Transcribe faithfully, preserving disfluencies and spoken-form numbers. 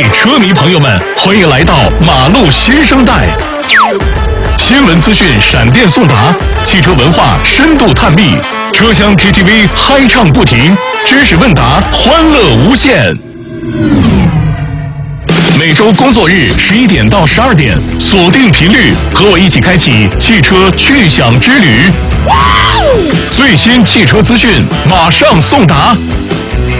位车迷朋友们，欢迎来到马路新生代。新闻资讯闪电送达，汽车文化深度探秘，车厢 K T V 嗨唱不停，知识问答欢乐无限。每周工作日十一点到十二点，锁定频率，和我一起开启汽车趣享之旅。最新汽车资讯马上送达，